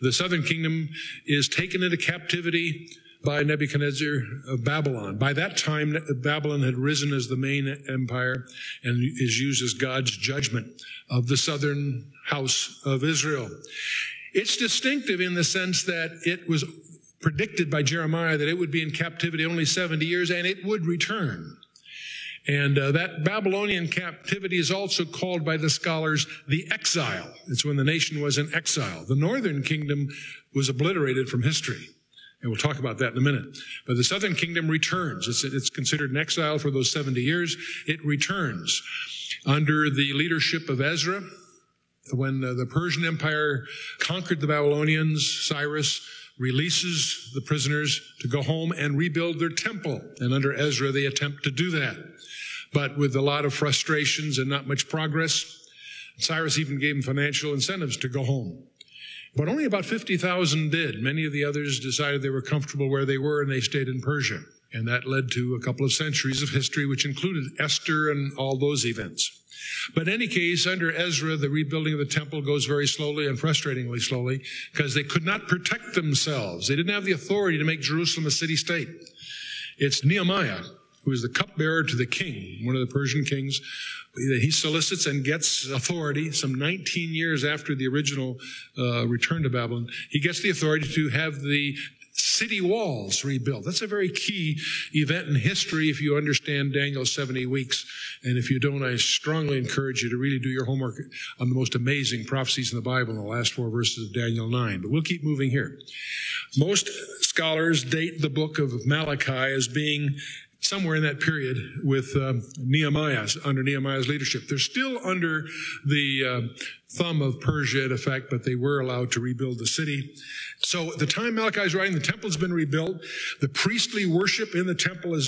The southern kingdom is taken into captivity by Nebuchadnezzar of Babylon. By that time, Babylon had risen as the main empire and is used as God's judgment of the southern house of Israel. It's distinctive in the sense that it was predicted by Jeremiah that it would be in captivity only 70 years and it would return. And that Babylonian captivity is also called by the scholars the exile. It's when the nation was in exile. The northern kingdom was obliterated from history. And we'll talk about that in a minute. But the southern kingdom returns. It's considered an exile for those 70 years. It returns under the leadership of Ezra. When the Persian Empire conquered the Babylonians, Cyrus releases the prisoners to go home and rebuild their temple. And under Ezra, they attempt to do that. But with a lot of frustrations and not much progress, Cyrus even gave them financial incentives to go home. But only about 50,000 did. Many of the others decided they were comfortable where they were, and they stayed in Persia. And that led to a couple of centuries of history, which included Esther and all those events. But in any case, under Ezra, the rebuilding of the temple goes very slowly and frustratingly slowly because they could not protect themselves. They didn't have the authority to make Jerusalem a city-state. It's Nehemiah, who is the cupbearer to the king, one of the Persian kings. He solicits and gets authority some 19 years after the original return to Babylon. He gets the authority to have the city walls rebuilt. That's a very key event in history if you understand Daniel's 70 weeks. And if you don't, I strongly encourage you to really do your homework on the most amazing prophecies in the Bible in the last 4 verses of Daniel 9. But we'll keep moving here. Most scholars date the book of Malachi as being somewhere in that period with under Nehemiah's leadership. They're still under the thumb of Persia, in effect, but they were allowed to rebuild the city. So at the time Malachi is writing, the temple has been rebuilt. The priestly worship in the temple has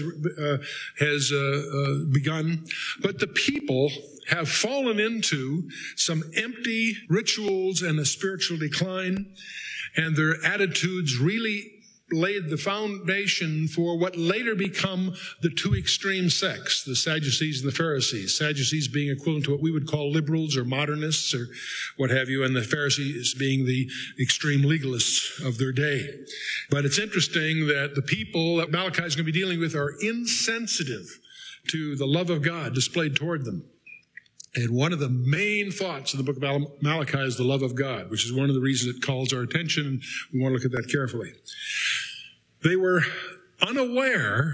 begun. But the people have fallen into some empty rituals and a spiritual decline, and their attitudes really laid the foundation for what later become the two extreme sects, the Sadducees and the Pharisees. Sadducees being equivalent to what we would call liberals or modernists or what have you, and the Pharisees being the extreme legalists of their day. But it's interesting that the people that Malachi is going to be dealing with are insensitive to the love of God displayed toward them. And one of the main thoughts of the book of Malachi is the love of God, which is one of the reasons it calls our attention, and we want to look at that carefully. They were unaware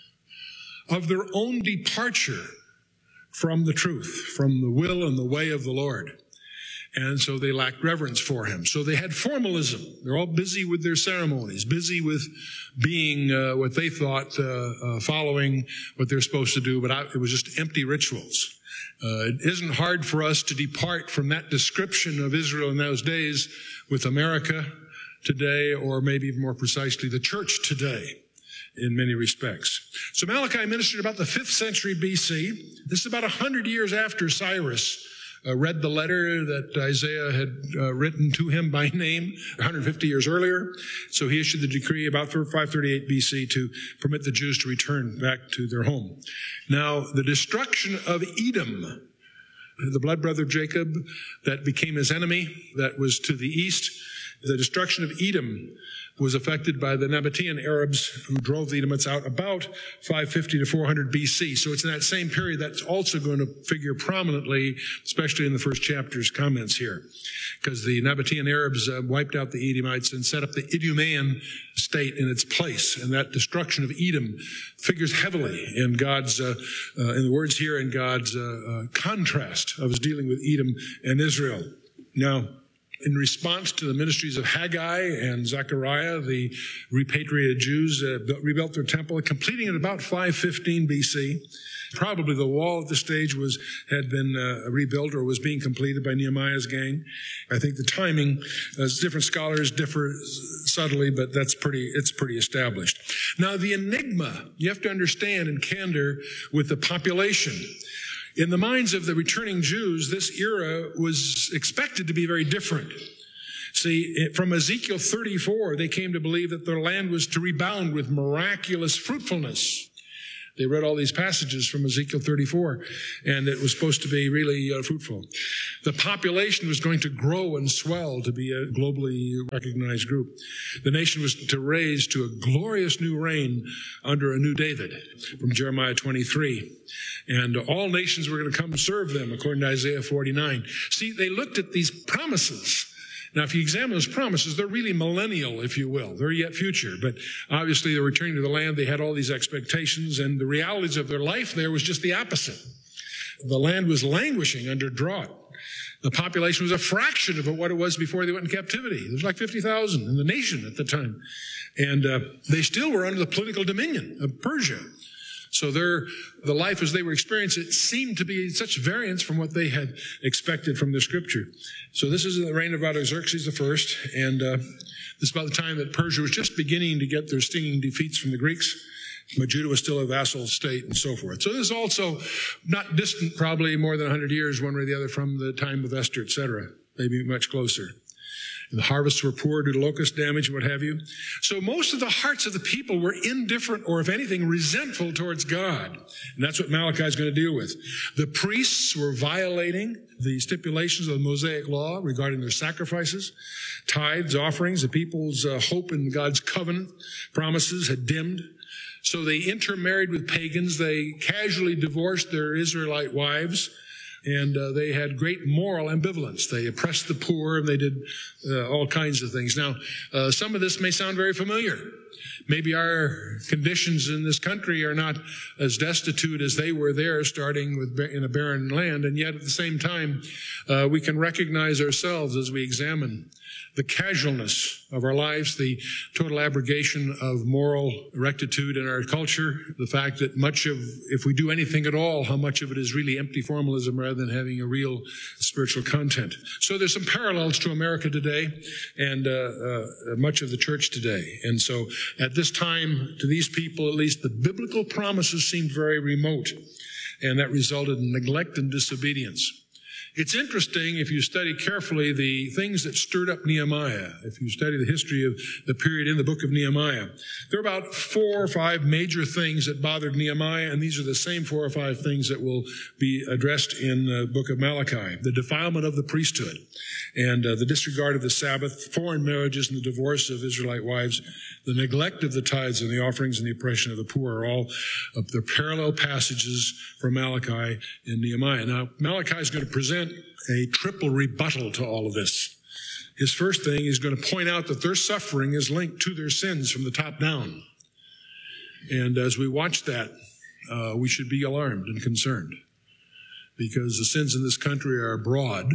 of their own departure from the truth, from the will and the way of the Lord. And so they lacked reverence for him. So they had formalism. They're all busy with their ceremonies, busy with being what they thought, following what they're supposed to do, but it was just empty rituals. It isn't hard for us to depart from that description of Israel in those days with America today, or maybe even more precisely, the church today in many respects. So Malachi ministered about the 5th century BC. This is about 100 years after Cyrus read the letter that Isaiah had written to him by name 150 years earlier. So he issued the decree about 538 BC to permit the Jews to return back to their home. Now, the destruction of Edom, the blood brother of Jacob that became his enemy, that was to the east, the destruction of Edom was affected by the Nabatean Arabs who drove the Edomites out about 550 to 400 BC. So it's in that same period that's also going to figure prominently, especially in the first chapter's comments here, because the Nabatean Arabs wiped out the Edomites and set up the Idumean state in its place. And that destruction of Edom figures heavily in God's, in the words here, in God's contrast of his dealing with Edom and Israel. Now, in response to the ministries of Haggai and Zechariah, the repatriated Jews rebuilt their temple, completing it about 515 BC. Probably the wall at this stage had been rebuilt or was being completed by Nehemiah's gang. I think the timing, different scholars differ subtly, but it's pretty established. Now, the enigma, you have to understand in candor with the population. In the minds of the returning Jews, this era was expected to be very different. See, from Ezekiel 34, they came to believe that their land was to rebound with miraculous fruitfulness. They read all these passages from Ezekiel 34, and it was supposed to be really fruitful. The population was going to grow and swell to be a globally recognized group. The nation was to raise to a glorious new reign under a new David, from Jeremiah 23. And all nations were going to come serve them, according to Isaiah 49. See, they looked at these promises. Now, if you examine those promises, they're really millennial, if you will. They're yet future. But obviously, they're returning to the land. They had all these expectations, and the realities of their life there was just the opposite. The land was languishing under drought. The population was a fraction of what it was before they went in captivity. There was like 50,000 in the nation at the time. And they still were under the political dominion of Persia. So the life as they were experiencing it seemed to be such variance from what they had expected from the scripture. So this is in the reign of Artaxerxes I, and this is about the time that Persia was just beginning to get their stinging defeats from the Greeks. But Judah was still a vassal state and so forth. So this is also not distant, probably more than 100 years, one way or the other, from the time of Esther, etc., maybe much closer. And the harvests were poor due to locust damage and what have you. So most of the hearts of the people were indifferent or, if anything, resentful towards God. And that's what Malachi is going to deal with. The priests were violating the stipulations of the Mosaic law regarding their sacrifices, tithes, offerings. The people's hope in God's covenant promises had dimmed. So they intermarried with pagans. They casually divorced their Israelite wives. And they had great moral ambivalence. They oppressed the poor, and they did all kinds of things. Now, some of this may sound very familiar. Maybe our conditions in this country are not as destitute as they were there, starting in a barren land, and yet at the same time, we can recognize ourselves as we examine the casualness of our lives, the total abrogation of moral rectitude in our culture, the fact that much of, if we do anything at all, how much of it is really empty formalism rather than having a real spiritual content. So there's some parallels to America today and much of the church today. And so at this time, to these people, at least, the biblical promises seemed very remote, and that resulted in neglect and disobedience. It's interesting, if you study carefully, the things that stirred up Nehemiah. If you study the history of the period in the book of Nehemiah, there are about 4 or 5 major things that bothered Nehemiah, and these are the same 4 or 5 things that will be addressed in the book of Malachi. The defilement of the priesthood, and the disregard of the Sabbath, foreign marriages and the divorce of Israelite wives, the neglect of the tithes and the offerings, and the oppression of the poor are all of the parallel passages from Malachi and Nehemiah. Now, Malachi is going to present a triple rebuttal to all of this. His first thing is going to point out that their suffering is linked to their sins from the top down. And as we watch that, we should be alarmed and concerned, because the sins in this country are broad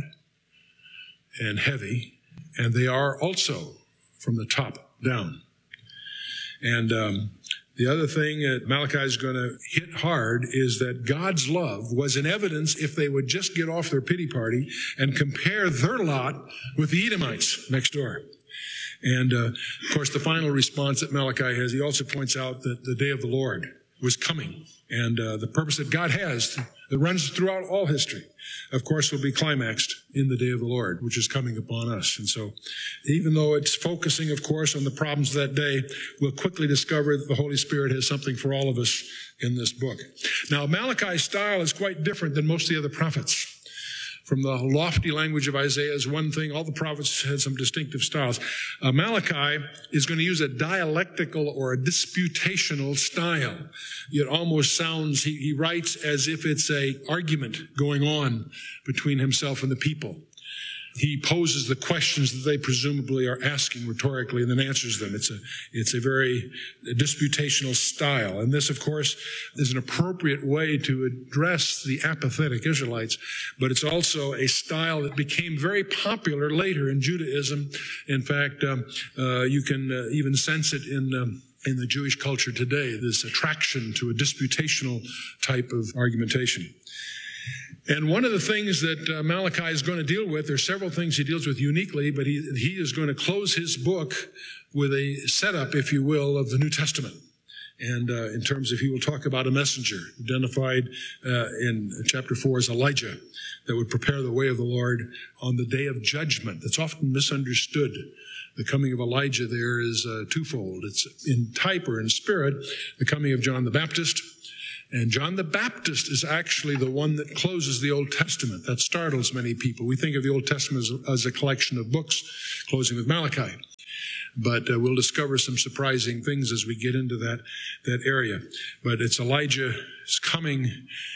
and heavy, and they are also from the top down. And the other thing that Malachi is going to hit hard is that God's love was in evidence if they would just get off their pity party and compare their lot with the Edomites next door. And, of course, the final response that Malachi has, he also points out that the day of the Lord was coming. And the purpose that God has that runs throughout all history, of course, will be climaxed in the day of the Lord, which is coming upon us. And so even though it's focusing, of course, on the problems of that day, we'll quickly discover that the Holy Spirit has something for all of us in this book. Now, Malachi's style is quite different than most of the other prophets. From the lofty language of Isaiah is one thing. All the prophets had some distinctive styles. Malachi is going to use a dialectical or a disputational style. It almost sounds, he writes as if it's an argument going on between himself and the people. He poses the questions that they presumably are asking rhetorically and then answers them. It's a very disputational style. And this, of course, is an appropriate way to address the apathetic Israelites, but it's also a style that became very popular later in Judaism. In fact, you can even sense it in the Jewish culture today, this attraction to a disputational type of argumentation. And one of the things that Malachi is going to deal with, there are several things he deals with uniquely, but he is going to close his book with a setup, if you will, of the New Testament. And in terms of, he will talk about a messenger identified in chapter 4 as Elijah that would prepare the way of the Lord on the day of judgment. That's often misunderstood. The coming of Elijah there is twofold. It's in type or in spirit, the coming of John the Baptist, And John the Baptist is actually the one that closes the Old Testament. That startles many people. We think of the Old Testament as a collection of books, closing with Malachi. But we'll discover some surprising things as we get into that area. But it's Elijah's coming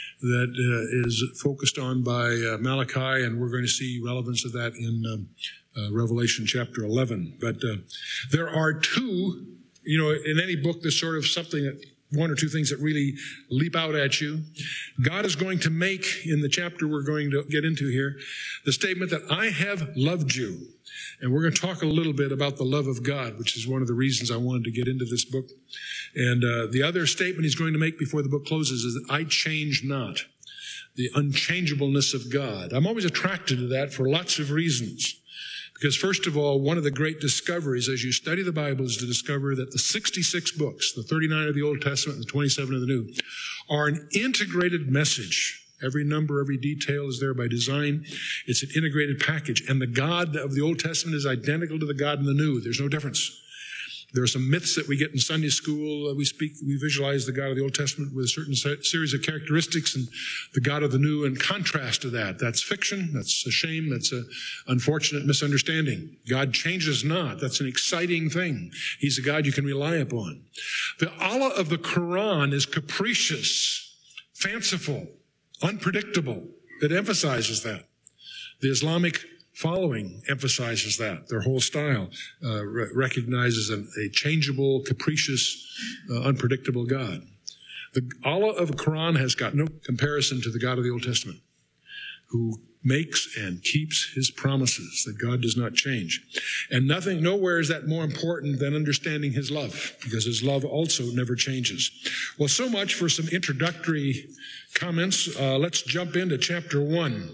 that is focused on by Malachi, and we're going to see relevance of that in Revelation chapter 11. But there are two, in any book, there's sort of something that one or two things that really leap out at you. God is going to make, in the chapter we're going to get into here, the statement that I have loved you. And we're going to talk a little bit about the love of God, which is one of the reasons I wanted to get into this book. And the other statement he's going to make before the book closes is that I change not, the unchangeableness of God. I'm always attracted to that for lots of reasons. Because first of all, one of the great discoveries as you study the Bible is to discover that the 66 books, the 39 of the Old Testament and the 27 of the New, are an integrated message. Every number, every detail is there by design. It's an integrated package. And the God of the Old Testament is identical to the God in the New. There's no difference. There are some myths that we get in Sunday school. We visualize the God of the Old Testament with a certain series of characteristics and the God of the New in contrast to that. That's fiction. That's a shame. That's an unfortunate misunderstanding. God changes not. That's an exciting thing. He's a God you can rely upon. The Allah of the Quran is capricious, fanciful, unpredictable. It emphasizes that. The Islamic following emphasizes that. Their whole style recognizes a changeable, capricious, unpredictable God. The Allah of the Quran has got no comparison to the God of the Old Testament, who makes and keeps his promises, that God does not change. And nowhere is that more important than understanding his love, because his love also never changes. Well, so much for some introductory comments. Let's jump into chapter 1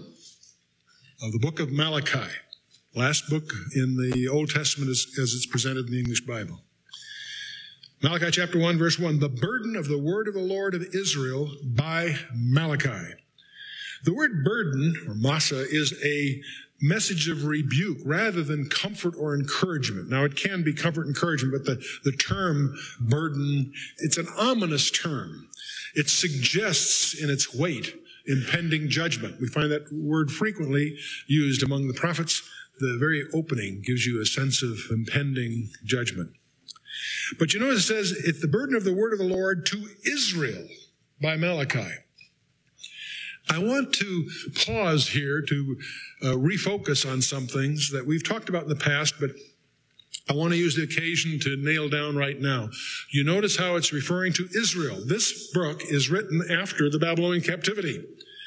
of the book of Malachi, last book in the Old Testament as it's presented in the English Bible. Malachi chapter 1, verse 1, the burden of the word of the Lord of Israel by Malachi. The word burden, or masa, is a message of rebuke rather than comfort or encouragement. Now, it can be comfort and encouragement, but the term burden, it's an ominous term. It suggests in its weight impending judgment. We find that word frequently used among the prophets. The very opening gives you a sense of impending judgment. But you notice it says, it's the burden of the word of the Lord to Israel by Malachi. I want to pause here to refocus on some things that we've talked about in the past, but I want to use the occasion to nail down right now. You notice how it's referring to Israel. This book is written after the Babylonian captivity.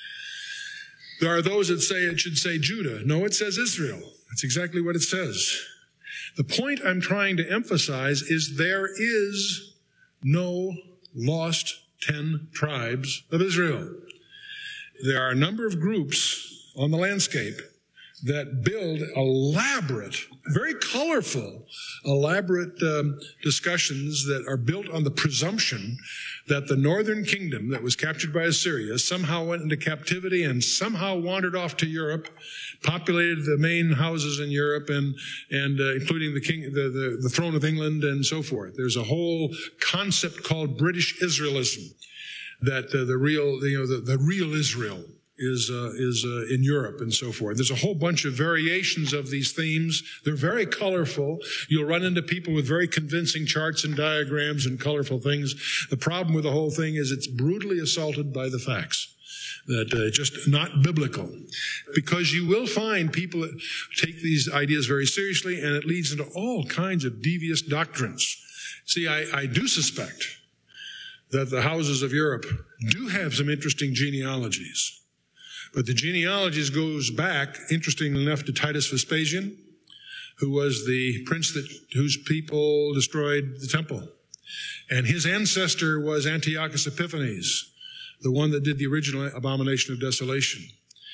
There are those that say it should say Judah. No, it says Israel. That's exactly what it says. The point I'm trying to emphasize is there is no lost 10 tribes of Israel. There are a number of groups on the landscape that build elaborate, very colorful, elaborate discussions that are built on the presumption that the northern kingdom that was captured by Assyria somehow went into captivity and somehow wandered off to Europe, populated the main houses in Europe and including the throne of England and so forth. There's a whole concept called British Israelism, that the real Israel is in Europe and so forth. There's a whole bunch of variations of these themes. They're very colorful. You'll run into people with very convincing charts and diagrams and colorful things. The problem with the whole thing is it's brutally assaulted by the facts. That just not biblical. Because you will find people that take these ideas very seriously, and it leads into all kinds of devious doctrines. See, I do suspect that the houses of Europe do have some interesting genealogies. But the genealogies goes back, interestingly enough, to Titus Vespasian, who was the prince whose people destroyed the temple. And his ancestor was Antiochus Epiphanes, the one that did the original abomination of desolation.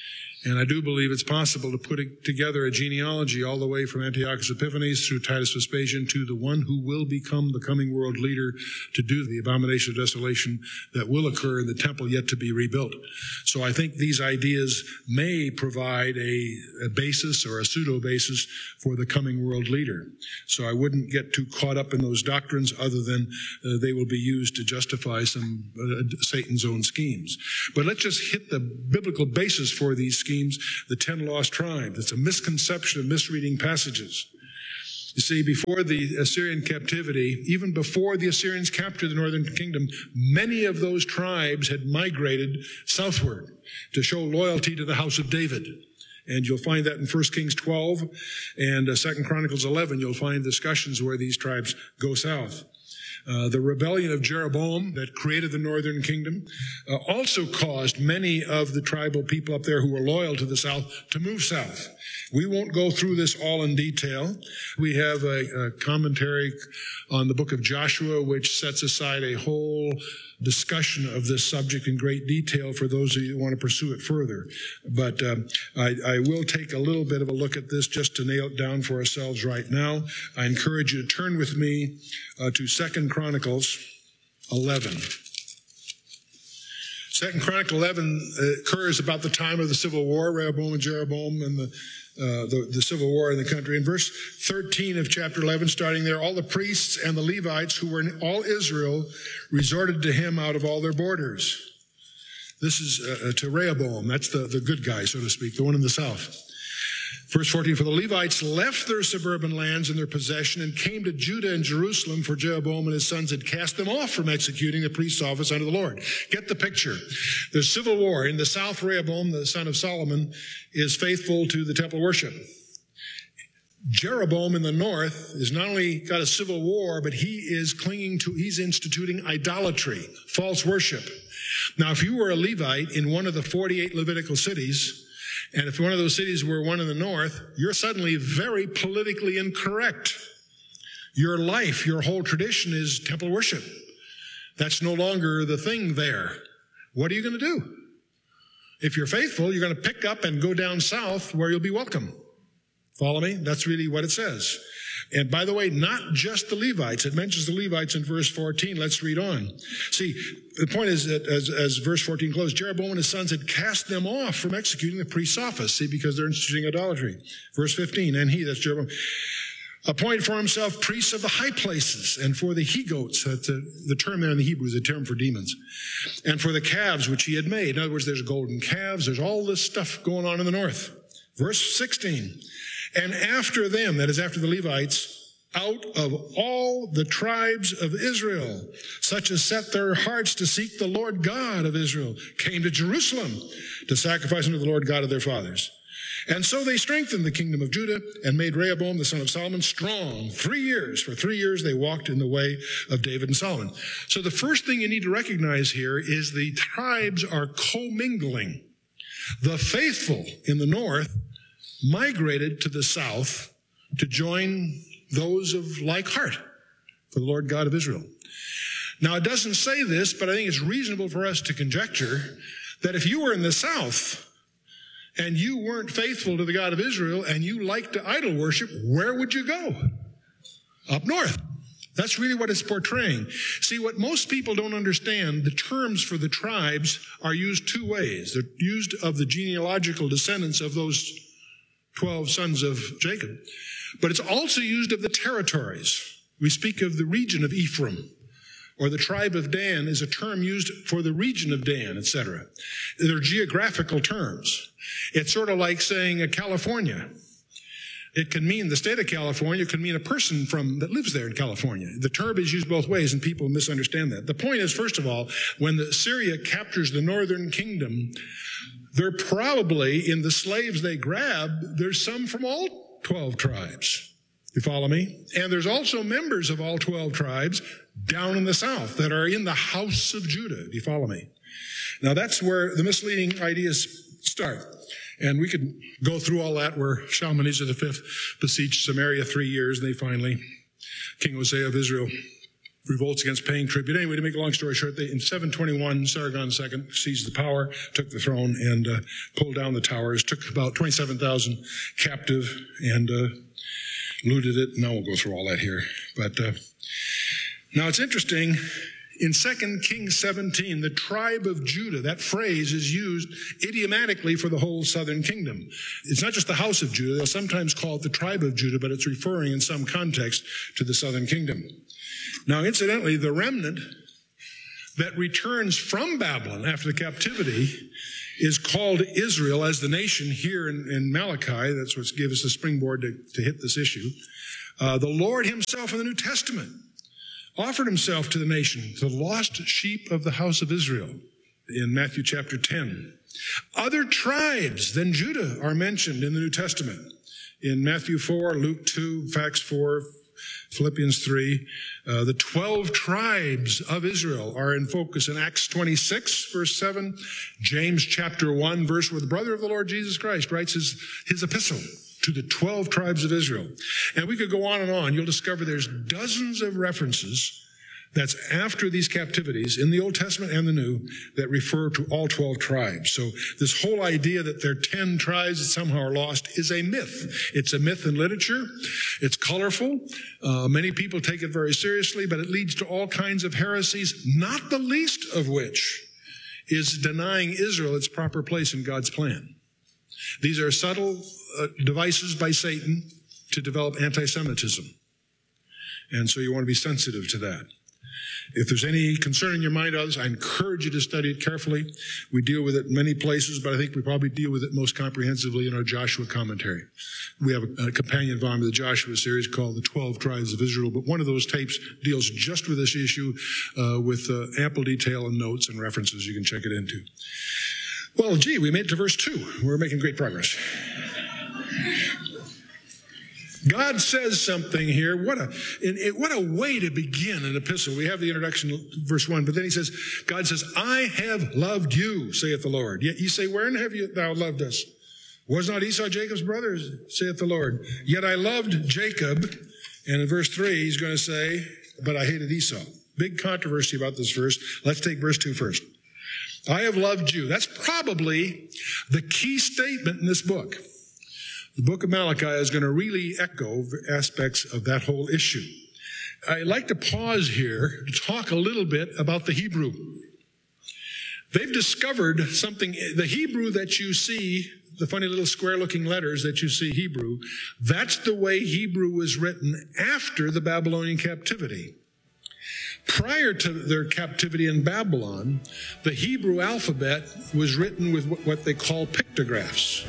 And I do believe it's possible to put together a genealogy all the way from Antiochus Epiphanes through Titus Vespasian to the one who will become the coming world leader to do the abomination of desolation that will occur in the temple yet to be rebuilt. So I think these ideas may provide a basis or a pseudo-basis for the coming world leader. So I wouldn't get too caught up in those doctrines other than they will be used to justify some Satan's own schemes. But let's just hit the biblical basis for these schemes, the 10 lost tribes. It's a misconception of misreading passages. You see, before the Assyrian captivity, even before the Assyrians captured the northern kingdom, many of those tribes had migrated southward to show loyalty to the house of David. And you'll find that in 1 Kings 12 and 2 Chronicles 11. You'll find discussions where these tribes go south. The rebellion of Jeroboam that created the northern kingdom also caused many of the tribal people up there who were loyal to the south to move south. We won't go through this all in detail. We have a commentary on the book of Joshua, which sets aside a whole discussion of this subject in great detail for those of you who want to pursue it further. But I will take a little bit of a look at this just to nail it down for ourselves right now. I encourage you to turn with me to 2 Chronicles 11. 2 Chronicles 11 occurs about the time of the Civil War, Rehoboam and Jeroboam and the Civil War in the country. In verse 13 of chapter 11, starting there, all the priests and the Levites who were in all Israel resorted to him out of all their borders. This is to Rehoboam. That's the good guy, so to speak, the one in the south. Verse 14, for the Levites left their suburban lands in their possession and came to Judah and Jerusalem, for Jeroboam and his sons had cast them off from executing the priest's office unto the Lord. Get the picture. There's civil war. In the south, Rehoboam, the son of Solomon, is faithful to the temple worship. Jeroboam in the north is not only got a civil war, but he's instituting idolatry, false worship. Now, if you were a Levite in one of the 48 Levitical cities, and if one of those cities were one in the north, you're suddenly very politically incorrect. Your life, your whole tradition is temple worship. That's no longer the thing there. What are you going to do? If you're faithful, you're going to pick up and go down south where you'll be welcome. Follow me? That's really what it says. And by the way, not just the Levites. It mentions the Levites in verse 14. Let's read on. See, the point is that as verse 14 closed, Jeroboam and his sons had cast them off from executing the priest's office. See, because they're instituting idolatry. Verse 15, and he, that's Jeroboam, appointed for himself priests of the high places and for the he-goats. That's the term there in the Hebrew is a term for demons. And for the calves which he had made. In other words, there's golden calves. There's all this stuff going on in the north. Verse 16. And after them, that is after the Levites, out of all the tribes of Israel, such as set their hearts to seek the Lord God of Israel, came to Jerusalem to sacrifice unto the Lord God of their fathers. And so they strengthened the kingdom of Judah and made Rehoboam, the son of Solomon, strong 3 years. For 3 years they walked in the way of David and Solomon. So the first thing you need to recognize here is the tribes are commingling. The faithful in the north migrated to the south to join those of like heart for the Lord God of Israel. Now, it doesn't say this, but I think it's reasonable for us to conjecture that if you were in the south and you weren't faithful to the God of Israel and you liked to idol worship, where would you go? Up north. That's really what it's portraying. See, what most people don't understand, the terms for the tribes are used two ways. They're used of the genealogical descendants of those 12 sons of Jacob. But it's also used of the territories. We speak of the region of Ephraim, or the tribe of Dan is a term used for the region of Dan, etc. They're geographical terms. It's sort of like saying California. It can mean the state of California. It can mean a person that lives there in California. The term is used both ways, and people misunderstand that. The point is, first of all, when Syria captures the northern kingdom, they're probably, in the slaves they grab, there's some from all 12 tribes. You follow me? And there's also members of all 12 tribes down in the south that are in the house of Judah. Do you follow me? Now that's where the misleading ideas start. And we could go through all that where Shalmaneser V besieged Samaria 3 years, and they finally, King Hosea of Israel, revolts against paying tribute. Anyway, to make a long story short, in 721, Sargon II seized the power, took the throne, and pulled down the towers, took about 27,000 captive, and looted it. Now we'll go through all that here. But now it's interesting. In 2 Kings 17, the tribe of Judah, that phrase is used idiomatically for the whole southern kingdom. It's not just the house of Judah. They'll sometimes call it the tribe of Judah, but it's referring in some context to the southern kingdom. Now, incidentally, the remnant that returns from Babylon after the captivity is called Israel as the nation here in Malachi. That's what gives us a springboard to hit this issue. The Lord himself in the New Testament offered himself to the nation, to the lost sheep of the house of Israel, in Matthew chapter 10. Other tribes than Judah are mentioned in the New Testament. In Matthew 4, Luke 2, Acts 4, Philippians 3. The 12 tribes of Israel are in focus in Acts 26, verse 7. James chapter 1, verse where the brother of the Lord Jesus Christ writes his epistle to the 12 tribes of Israel. And we could go on and on. You'll discover there's dozens of references that's after these captivities in the Old Testament and the New that refer to all 12 tribes. So this whole idea that there are 10 tribes that somehow are lost is a myth. It's a myth in literature. It's colorful. Many people take it very seriously, but it leads to all kinds of heresies, not the least of which is denying Israel its proper place in God's plan. These are subtle devices by Satan to develop anti-Semitism. And so you want to be sensitive to that. If there's any concern in your mind of this, I encourage you to study it carefully. We deal with it in many places, but I think we probably deal with it most comprehensively in our Joshua commentary. We have a companion volume of the Joshua series called The 12 Tribes of Israel, but one of those tapes deals just with this issue with ample detail and notes and references. You can check it into. Well, gee, we made it to verse 2. We're making great progress. God says something here. What a way to begin an epistle. We have the introduction, verse 1, but then God says, I have loved you, saith the Lord. Yet ye say, wherein have thou loved us? Was not Esau Jacob's brother, saith the Lord? Yet I loved Jacob. And in verse 3, he's going to say, but I hated Esau. Big controversy about this verse. Let's take verse 2 first. I have loved you. That's probably the key statement in this book. The book of Malachi is going to really echo aspects of that whole issue. I'd like to pause here to talk a little bit about the Hebrew. They've discovered something, the Hebrew that you see, the funny little square-looking letters that you see Hebrew, that's the way Hebrew was written after the Babylonian captivity. Prior to their captivity in Babylon, the Hebrew alphabet was written with what they call pictographs.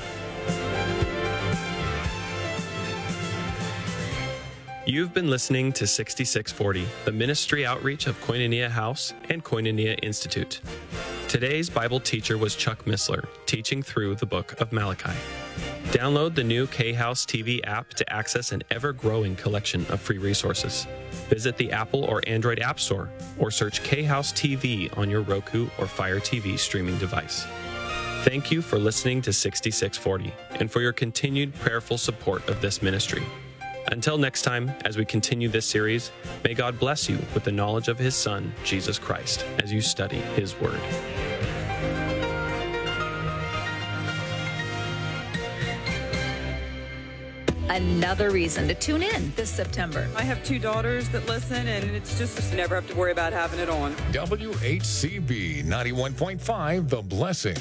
You've been listening to 6640, the ministry outreach of Koinonia House and Koinonia Institute. Today's Bible teacher was Chuck Missler, teaching through the book of Malachi. Download the new K-House TV app to access an ever-growing collection of free resources. Visit the Apple or Android App Store or search K-House TV on your Roku or Fire TV streaming device. Thank you for listening to 6640 and for your continued prayerful support of this ministry. Until next time, as we continue this series, may God bless you with the knowledge of His Son, Jesus Christ, as you study His Word. Another reason to tune in this September. I have 2 daughters that listen, and it's just never have to worry about having it on. WHCB 91.5, The Blessing.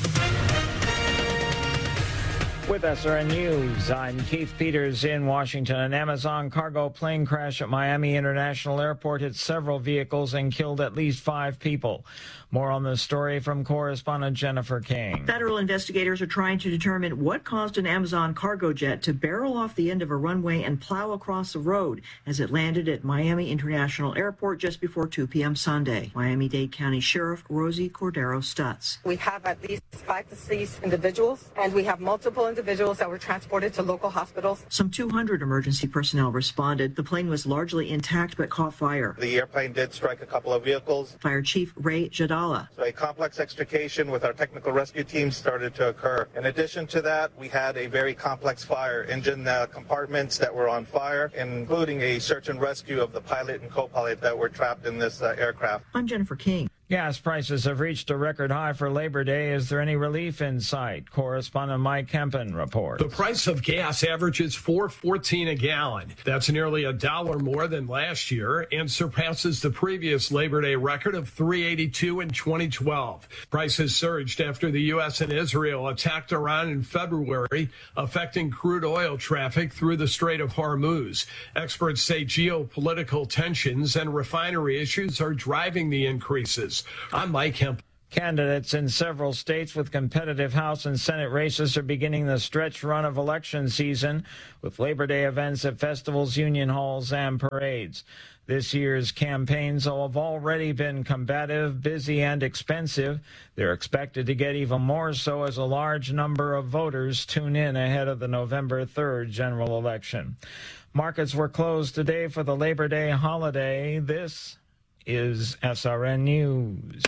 With SRN News, I'm Keith Peters in Washington. An Amazon cargo plane crash at Miami International Airport hit several vehicles and killed at least 5 people. More on this story from correspondent Jennifer King. Federal investigators are trying to determine what caused an Amazon cargo jet to barrel off the end of a runway and plow across the road as it landed at Miami International Airport just before 2 p.m. Sunday. Miami-Dade County Sheriff Rosie Cordero Stutz. We have at least 5 deceased individuals, and we have multiple individuals individuals that were transported to local hospitals. Some 200 emergency personnel responded. The plane was largely intact but caught fire. The airplane did strike a couple of vehicles. Fire Chief Ray Jadala. So a complex extrication with our technical rescue team started to occur. In addition to that, we had a very complex fire. Engine compartments that were on fire, including a search and rescue of the pilot and co-pilot that were trapped in this aircraft. I'm Jennifer King. Gas prices have reached a record high for Labor Day. Is there any relief in sight? Correspondent Mike Kempen reports. The price of gas averages $4.14 a gallon. That's nearly $1 more than last year and surpasses the previous Labor Day record of $3.82 in 2012. Prices surged after the U.S. and Israel attacked Iran in February, affecting crude oil traffic through the Strait of Hormuz. Experts say geopolitical tensions and refinery issues are driving the increases. I'm Mike Kemp. Candidates in several states with competitive House and Senate races are beginning the stretch run of election season with Labor Day events at festivals, union halls, and parades. This year's campaigns have already been combative, busy, and expensive. They're expected to get even more so as a large number of voters tune in ahead of the November 3rd general election. Markets were closed today for the Labor Day holiday. This is SRN News.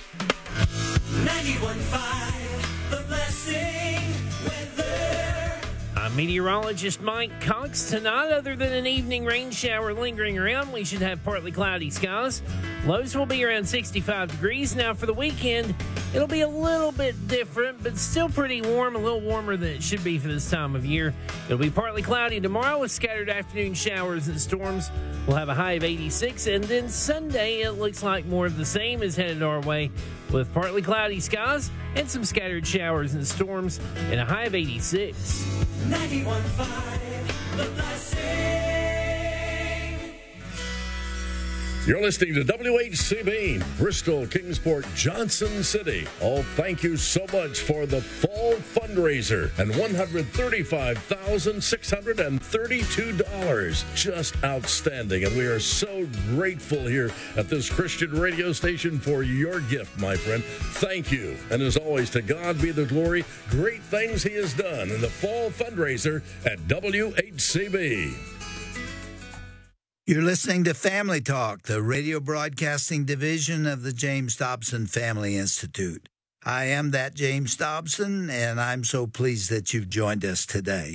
91.5, The Blessing weather. I'm meteorologist Mike Cox. Tonight, other than an evening rain shower lingering around, we should have partly cloudy skies. Lows will be around 65 degrees. Now, for the weekend, it'll be a little bit different, but still pretty warm, a little warmer than it should be for this time of year. It'll be partly cloudy tomorrow with scattered afternoon showers and storms. We'll have a high of 86, and then Sunday, it looks like more of the same is headed our way with partly cloudy skies and some scattered showers and storms and a high of 86. 91.5, The Blessing. You're listening to WHCB, Bristol, Kingsport, Johnson City. Oh, thank you so much for the fall fundraiser and $135,632. Just outstanding. And we are so grateful here at this Christian radio station for your gift, my friend. Thank you. And as always, to God be the glory. Great things he has done in the fall fundraiser at WHCB. You're listening to Family Talk, the radio broadcasting division of the James Dobson Family Institute. I am that James Dobson, and I'm so pleased that you've joined us today.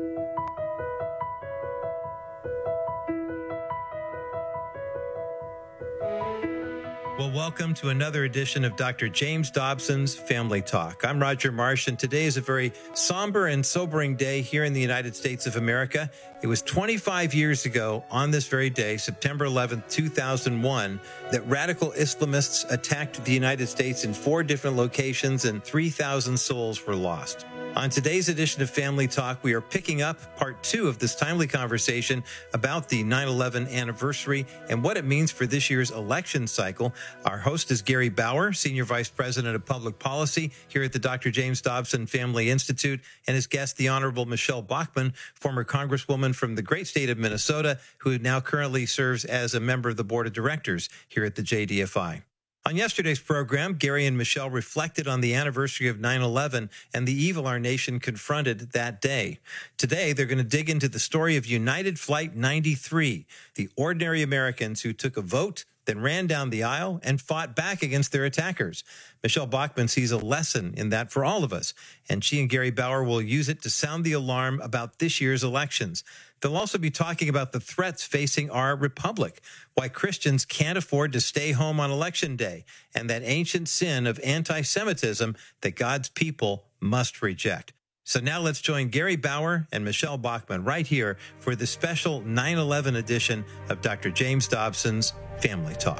Well, welcome to another edition of Dr. James Dobson's Family Talk. I'm Roger Marsh, and today is a very somber and sobering day here in the United States of America. It was 25 years ago on this very day, September 11th, 2001, that radical Islamists attacked the United States in 4 different locations and 3,000 souls were lost. On today's edition of Family Talk, we are picking up part 2 of this timely conversation about the 9/11 anniversary and what it means for this year's election cycle. Our host is Gary Bauer, Senior Vice President of Public Policy here at the Dr. James Dobson Family Institute, and his guest, the Honorable Michelle Bachmann, former Congresswoman from the great state of Minnesota, who now currently serves as a member of the Board of Directors here at the JDFI. On yesterday's program, Gary and Michelle reflected on the anniversary of 9/11 and the evil our nation confronted that day. Today, they're going to dig into the story of United Flight 93, the ordinary Americans who took a vote, then ran down the aisle and fought back against their attackers. Michelle Bachmann sees a lesson in that for all of us, and she and Gary Bauer will use it to sound the alarm about this year's elections. They'll also be talking about the threats facing our republic, why Christians can't afford to stay home on Election Day, and that ancient sin of anti-Semitism that God's people must reject. So now let's join Gary Bauer and Michelle Bachmann right here for the special 9/11 edition of Dr. James Dobson's Family Talk.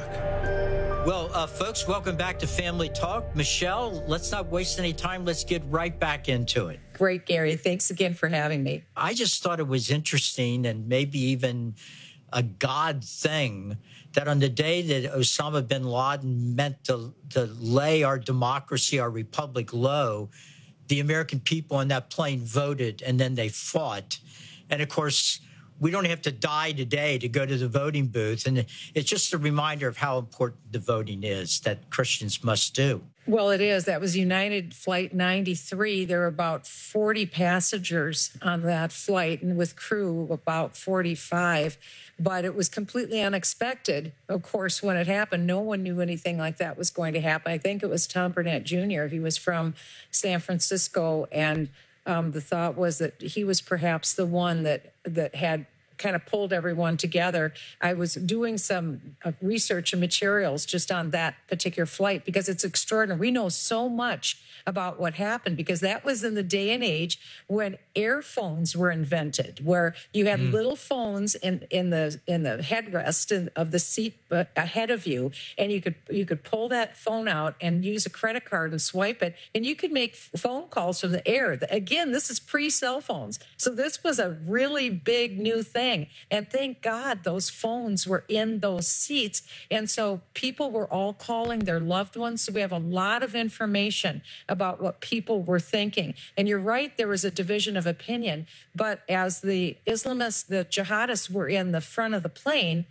Well, folks, welcome back to Family Talk. Michelle, let's not waste any time. Let's get right back into it. Great, Gary. Thanks again for having me. I just thought it was interesting and maybe even a God thing that on the day that Osama bin Laden meant to lay our democracy, our republic low, the American people on that plane voted and then they fought. And of course, we don't have to die today to go to the voting booth. And it's just a reminder of how important the voting is that Christians must do. Well, it is. That was United Flight 93. There were about 40 passengers on that flight, and with crew, about 45. But it was completely unexpected. Of course, when it happened, no one knew anything like that was going to happen. I think it was Tom Burnett Jr. He was from San Francisco, and the thought was that he was perhaps the one that had kind of pulled everyone together. I was doing some research and materials just on that particular flight because it's extraordinary. We know so much about what happened because that was in the day and age when airphones were invented, where you had little phones in the headrest of the seat ahead of you, and you could pull that phone out and use a credit card and swipe it, and you could make phone calls from the air. Again, this is pre-cell phones, so this was a really big new thing. And thank God those phones were in those seats, and so people were all calling their loved ones. So we have a lot of information about what people were thinking. And you're right, there was a division of opinion, but as the Islamists, the jihadists were in the front of the plane,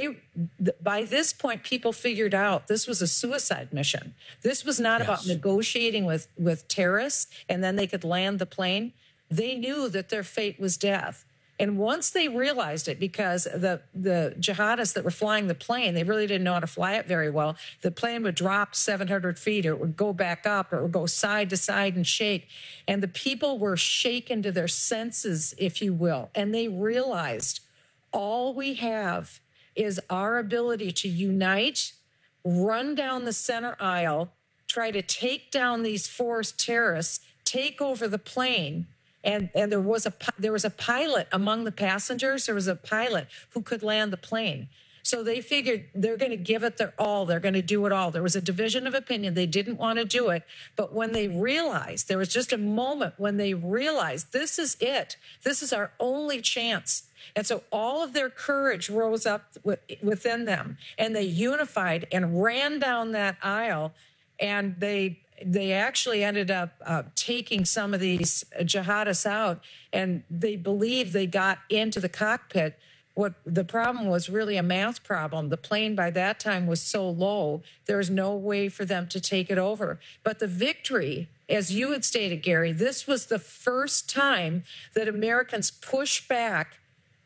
by this point, people figured out this was a suicide mission. This was not about negotiating with terrorists and then they could land the plane. They knew that their fate was death. And once they realized it, because the jihadists that were flying the plane, they really didn't know how to fly it very well. The plane would drop 700 feet, or it would go back up, or it would go side to side and shake. And the people were shaken to their senses, if you will. And they realized all we have is our ability to unite, run down the center aisle, try to take down these forced terrorists, take over the plane. And there was a pilot among the passengers. There was a pilot who could land the plane. So they figured they're going to give it their all. They're going to do it all. There was a division of opinion. They didn't want to do it. But when they realized, there was just a moment when they realized this is it. This is our only chance. And so all of their courage rose up within them, and they unified and ran down that aisle, and they actually ended up taking some of these jihadists out, and they believed they got into the cockpit. What the problem was really a math problem. The plane by that time was so low, there was no way for them to take it over. But the victory, as you had stated, Gary, this was the first time that Americans pushed back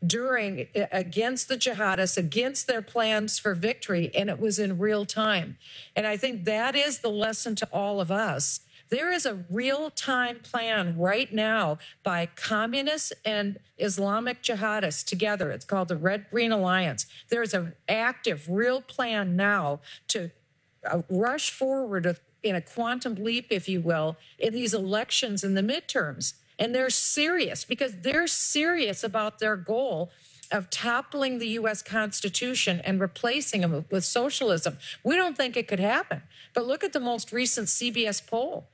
against the jihadists, against their plans for victory, and it was in real time. And I think that is the lesson to all of us. There is a real-time plan right now by communists and Islamic jihadists together. It's called the Red Green Alliance. There is an active, real plan now to rush forward in a quantum leap, if you will, in these elections and the midterms. And they're serious because they're serious about their goal of toppling the U.S. Constitution and replacing them with socialism. We don't think it could happen. But look at the most recent CBS poll.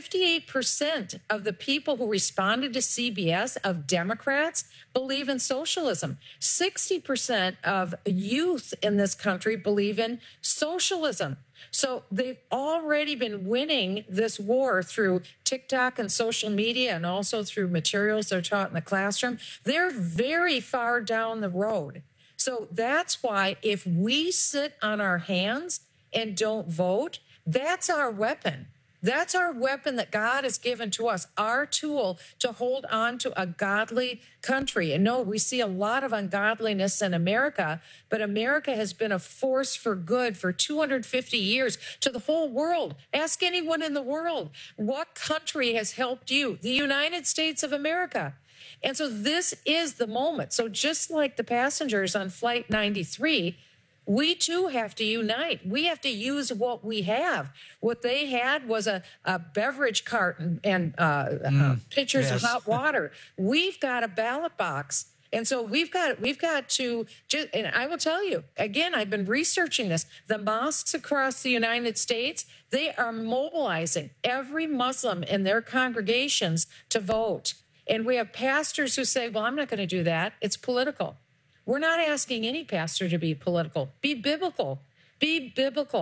58% of the people who responded to CBS, of Democrats, believe in socialism. 60% of youth in this country believe in socialism. So they've already been winning this war through TikTok and social media, and also through materials they're taught in the classroom. They're very far down the road. So that's why if we sit on our hands and don't vote, that's our weapon. That's our weapon that God has given to us, our tool to hold on to a godly country. And no, we see a lot of ungodliness in America, but America has been a force for good for 250 years to the whole world. Ask anyone in the world, what country has helped you? The United States of America. And so this is the moment. So just like the passengers on Flight 93, we too have to unite. We have to use what we have. What they had was a beverage carton and pitchers of hot water. We've got a ballot box. And so we've got to just, and I will tell you, again, I've been researching this. The mosques across the United States, they are mobilizing every Muslim in their congregations to vote. And we have pastors who say, well, I'm not going to do that. It's political. We're not asking any pastor to be political. Be biblical. Be biblical.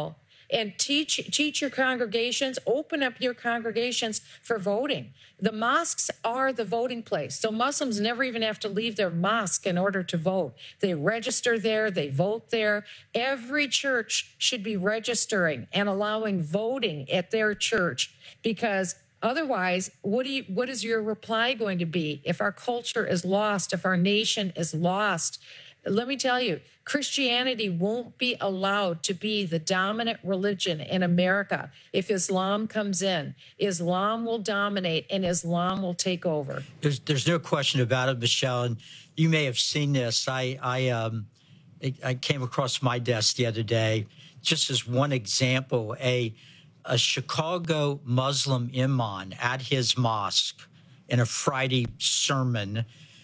and teach your congregations, open up your congregations for voting. The mosques are the voting place. So Muslims never even have to leave their mosque in order to vote. They register there, they vote there. Every church should be registering and allowing voting at their church, because otherwise, what is your reply going to be if our culture is lost, if our nation is lost? Let me tell you, Christianity won't be allowed to be the dominant religion in America. If Islam comes in, Islam will dominate and Islam will take over. There's no question about it, Michelle. And you may have seen this. I came across my desk the other day, just as one example, a Chicago Muslim imam at his mosque in a Friday sermon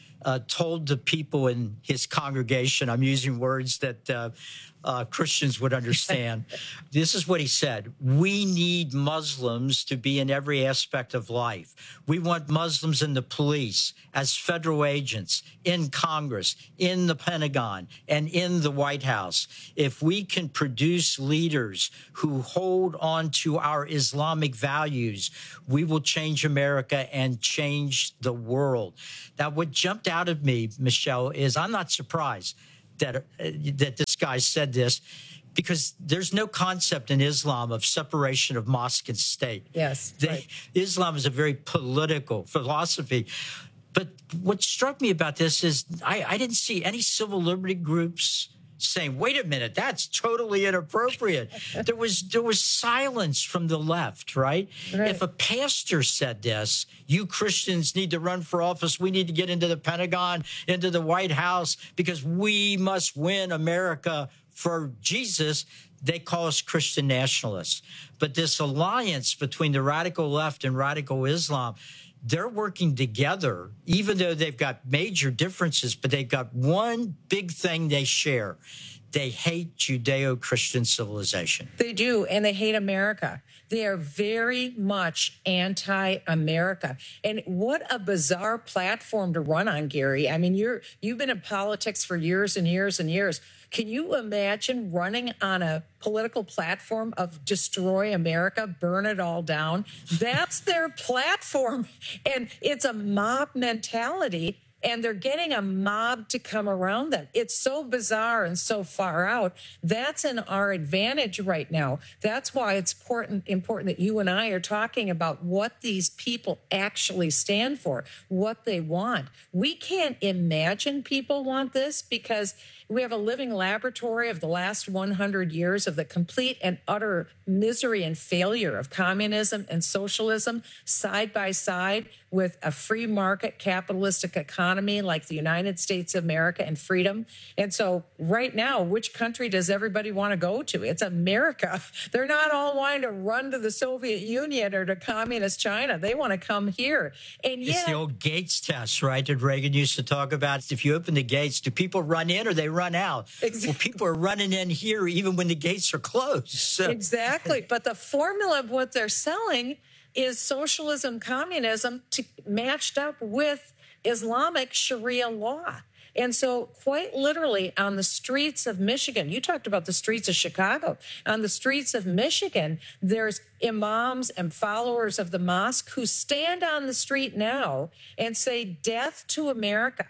told the people in his congregation, I'm using words that Christians would understand. This is what he said: we need Muslims to be in every aspect of life. We want Muslims in the police, as federal agents, in Congress, in the Pentagon, and in the White House. If we can produce leaders who hold on to our Islamic values, we will change America and change the world. Now, what jumped out at me, Michelle, is I'm not surprised that this guy said this, because there's no concept in Islam of separation of mosque and state. Yes, right. Islam is a very political philosophy. But what struck me about this is I didn't see any civil liberty groups saying, wait a minute, that's totally inappropriate. There was silence from the left, right? If a pastor said this, you Christians need to run for office, we need to get into the Pentagon, into the White House, because we must win America for Jesus, they call us Christian nationalists. But this alliance between the radical left and radical Islam, they're working together, even though they've got major differences, but they've got one big thing they share. They hate Judeo-Christian civilization. They do, and they hate America. They are very much anti-America. And what a bizarre platform to run on, Gary. I mean, you've been in politics for years and years and years. Can you imagine running on a political platform of destroy America, burn it all down? That's their platform. And it's a mob mentality. And they're getting a mob to come around them. It's so bizarre and so far out. That's in our advantage right now. That's why it's important that you and I are talking about what these people actually stand for, what they want. We can't imagine people want this, because we have a living laboratory of the last 100 years of the complete and utter misery and failure of communism and socialism side by side with a free market capitalistic economy like the United States of America and freedom. And so right now, which country does everybody want to go to? It's America. They're not all wanting to run to the Soviet Union or to communist China. They want to come here. And yet, it's the old Gates test, right, that Reagan used to talk about. If you open the gates, do people run in or they run out? Exactly. Well, people are running in here even when the gates are closed. So. Exactly. But the formula of what they're selling is socialism, communism matched up with Islamic Sharia law. And so quite literally on the streets of Michigan, you talked about the streets of Chicago, on the streets of Michigan, there's imams and followers of the mosque who stand on the street now and say, death to America.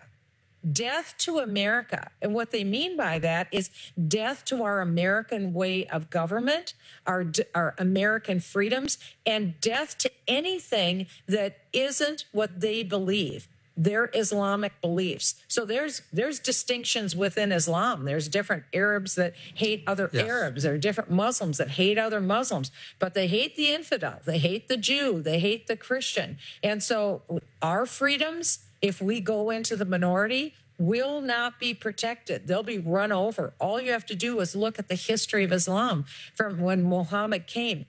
Death to America. And what they mean by that is death to our American way of government, our American freedoms, and death to anything that isn't what they believe, their Islamic beliefs. So there's distinctions within Islam. There's different Arabs that hate other Arabs. There are different Muslims that hate other Muslims, but they hate the infidel. They hate the Jew. They hate the Christian. And so our freedoms, if we go into the minority, will not be protected. They'll be run over. All you have to do is look at the history of Islam from when Muhammad came.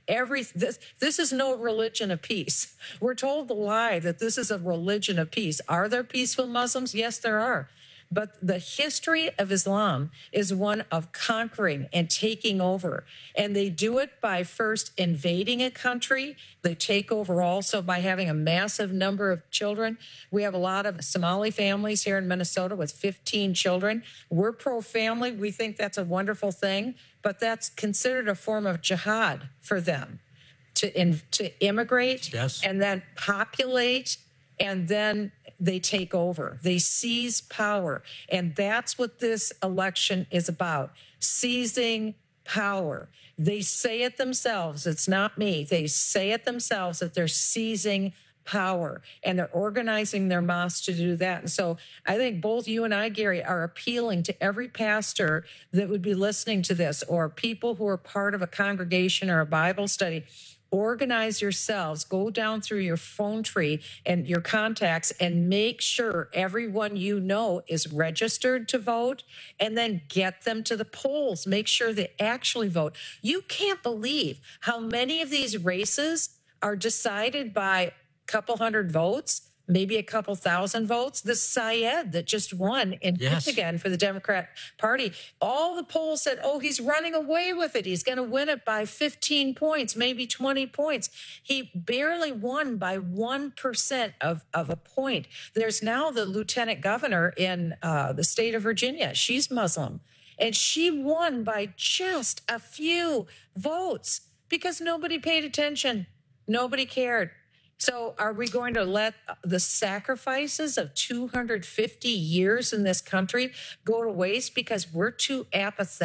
This is no religion of peace. We're told the lie that this is a religion of peace. Are there peaceful Muslims? Yes, there are. But the history of Islam is one of conquering and taking over. And they do it by first invading a country. They take over also by having a massive number of children. We have a lot of Somali families here in Minnesota with 15 children. We're pro-family. We think that's a wonderful thing, but that's considered a form of jihad for them to immigrate and then populate, and then they take over. They seize power. And that's what this election is about, seizing power. They say it themselves. It's not me. They say it themselves that they're seizing power, and they're organizing their mosques to do that. And so I think both you and I, Gary, are appealing to every pastor that would be listening to this, or people who are part of a congregation or a Bible study. Organize yourselves, go down through your phone tree and your contacts and make sure everyone you know is registered to vote, and then get them to the polls. Make sure they actually vote. You can't believe how many of these races are decided by a couple hundred votes, maybe a couple thousand votes. The Syed that just won in Michigan for the Democrat Party, all the polls said, oh, he's running away with it. He's going to win it by 15 points, maybe 20 points. He barely won by 1% of a point. There's now the lieutenant governor in the state of Virginia. She's Muslim, and she won by just a few votes because nobody paid attention. Nobody cared. So are we going to let the sacrifices of 250 years in this country go to waste because we're too apathetic?